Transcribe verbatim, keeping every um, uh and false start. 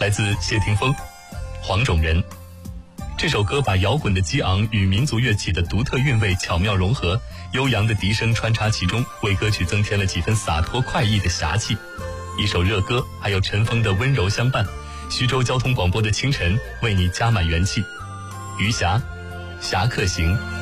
来自谢霆锋，黄种人。这首歌把摇滚的激昂与民族乐器的独特韵味巧妙融合，悠扬的笛声穿插其中，为歌曲增添了几分洒脱快意的侠气。一首热歌，还有陈峰的温柔相伴。徐州交通广播的清晨，为你加满元气。余霞，侠客行。